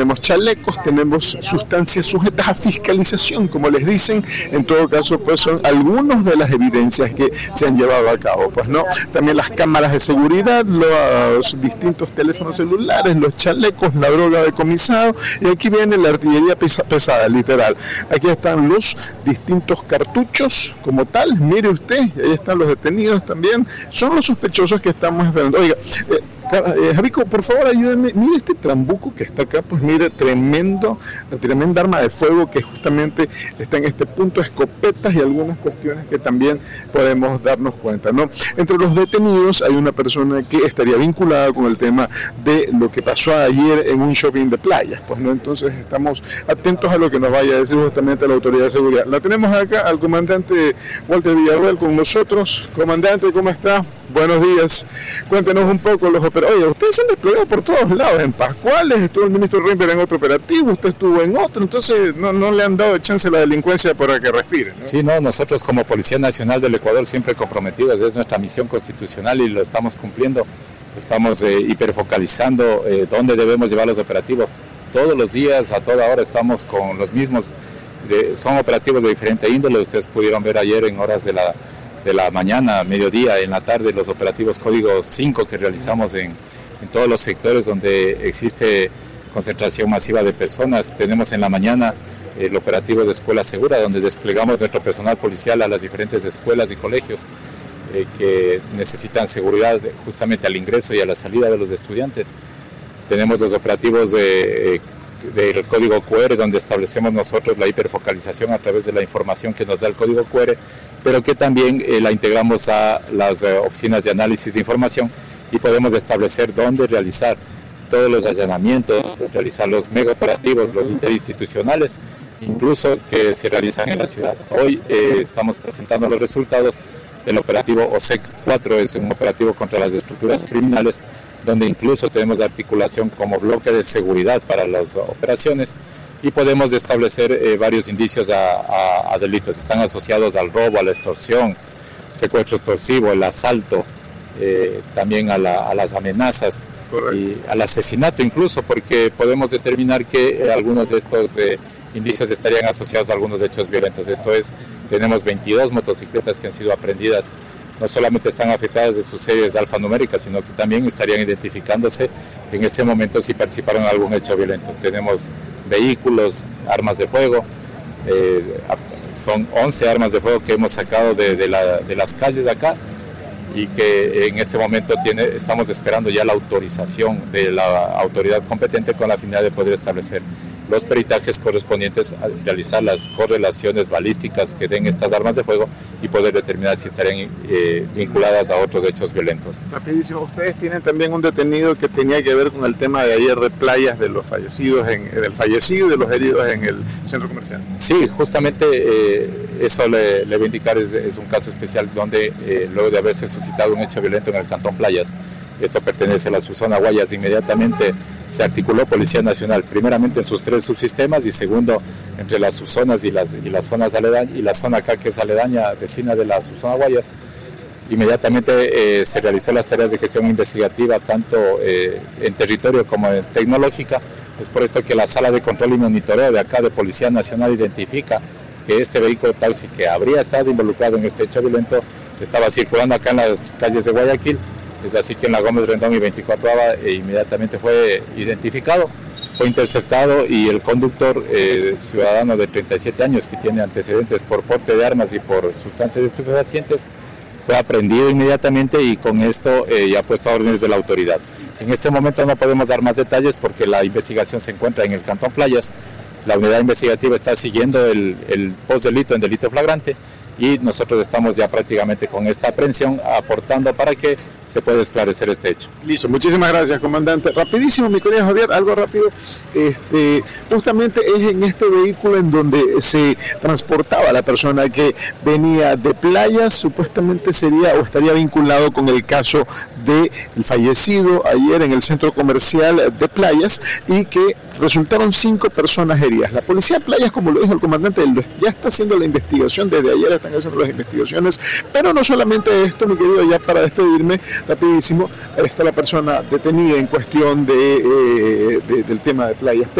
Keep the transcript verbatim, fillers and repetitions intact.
tenemos chalecos, tenemos sustancias sujetas a fiscalización, como les dicen. En todo caso, pues son algunas de las evidencias que se han llevado a cabo, pues no. También las cámaras de seguridad, los distintos teléfonos celulares, los chalecos, la droga decomisado, y aquí viene la artillería pesa, pesada, literal. Aquí están los distintos cartuchos como tal, mire usted, ahí están los detenidos también, son los sospechosos que estamos esperando. Oiga, eh, Eh, Javico, por favor, ayúdenme. Mire este trambuco que está acá, pues mire, tremendo, tremenda arma de fuego que justamente está en este punto, escopetas y algunas cuestiones que también podemos darnos cuenta, ¿no? Entre los detenidos hay una persona que estaría vinculada con el tema de lo que pasó ayer en un shopping de playas, pues, ¿no? Entonces estamos atentos a lo que nos vaya a decir justamente la autoridad de seguridad. La tenemos acá al comandante Walter Villarroel con nosotros. Comandante, ¿cómo está? Buenos días. Cuéntenos un poco los operativos. Oye, ustedes se han desplegado por todos lados, en Pascuales, estuvo el ministro Rimper en otro operativo, usted estuvo en otro, entonces no, no le han dado chance a la delincuencia para que respire, ¿no? Sí, no, nosotros como Policía Nacional del Ecuador siempre comprometidos, es nuestra misión constitucional y lo estamos cumpliendo. Estamos eh, hiperfocalizando eh, dónde debemos llevar los operativos. Todos los días, a toda hora, estamos con los mismos, de, son operativos de diferente índole. Ustedes pudieron ver ayer en horas de la de la mañana, mediodía, en la tarde, los operativos Código cinco que realizamos en, en todos los sectores donde existe concentración masiva de personas. Tenemos en la mañana el operativo de Escuela Segura, donde desplegamos nuestro personal policial a las diferentes escuelas y colegios eh, que necesitan seguridad justamente al ingreso y a la salida de los estudiantes. Tenemos los operativos de eh, del código cu erre, donde establecemos nosotros la hiperfocalización a través de la información que nos da el código cu erre, pero que también eh, la integramos a las eh, oficinas de análisis de información y podemos establecer dónde realizar todos los allanamientos, realizar los mega operativos, los interinstitucionales, incluso que se realizan en la ciudad. Hoy eh, estamos presentando los resultados del operativo O S E C cuatro, es un operativo contra las estructuras criminales, donde incluso tenemos la articulación como bloque de seguridad para las operaciones y podemos establecer eh, varios indicios a, a, a delitos. Están asociados al robo, a la extorsión, secuestro extorsivo, el asalto, eh, también a, la, a las amenazas. Correcto. Y al asesinato incluso, porque podemos determinar que eh, algunos de estos eh, indicios estarían asociados a algunos hechos violentos. Esto es, tenemos veintidós motocicletas que han sido aprehendidas. No solamente están afectadas de sus series alfanuméricas, sino que también estarían identificándose en este momento si participaron en algún hecho violento. Tenemos vehículos, armas de fuego, eh, son once armas de fuego que hemos sacado de, de, la, de las calles de acá y que en este momento tiene, estamos esperando ya la autorización de la autoridad competente con la finalidad de poder establecer los peritajes correspondientes a realizar las correlaciones balísticas que den estas armas de fuego y poder determinar si estarían eh, vinculadas a otros hechos violentos. Rapidísimo, ustedes tienen también un detenido que tenía que ver con el tema de ayer de playas de los fallecidos, en, del fallecido y de los heridos en el centro comercial. Sí, justamente eh, eso le, le voy a indicar, es, es un caso especial donde eh, luego de haberse suscitado un hecho violento en el Cantón Playas, esto pertenece a la subzona Guayas, inmediatamente se articuló Policía Nacional, primeramente en sus tres subsistemas y segundo entre las subzonas y las, y las zonas aledañas, y la zona acá que es aledaña, vecina de la subzona Guayas. Inmediatamente eh, se realizó las tareas de gestión investigativa tanto eh, en territorio como en tecnológica. Es por esto que la sala de control y monitoreo de acá de Policía Nacional identifica que este vehículo taxi que habría estado involucrado en este hecho violento estaba circulando acá en las calles de Guayaquil. Es así que en la Gómez Rendón y veinticuatro A eh, inmediatamente fue identificado, fue interceptado y el conductor, eh, ciudadano de treinta y siete años que tiene antecedentes por porte de armas y por sustancias estupefacientes, fue aprehendido inmediatamente y con esto eh, ya puesto a órdenes de la autoridad. En este momento no podemos dar más detalles porque la investigación se encuentra en el Cantón Playas. La unidad investigativa está siguiendo el, el postdelito en delito flagrante y nosotros estamos ya prácticamente con esta aprehensión aportando para que se pueda esclarecer este hecho. Listo, muchísimas gracias, comandante. Rapidísimo, mi querido Javier, algo rápido. Este, justamente es en este vehículo en donde se transportaba la persona que venía de Playas, supuestamente sería o estaría vinculado con el caso del fallecido ayer en el centro comercial de Playas y que resultaron cinco personas heridas. La policía de Playas, como lo dijo el comandante, ya está haciendo la investigación, desde ayer están haciendo las investigaciones, pero no solamente esto, mi querido, ya para despedirme, rapidísimo, está la persona detenida en cuestión de, eh, de, del tema de Playas.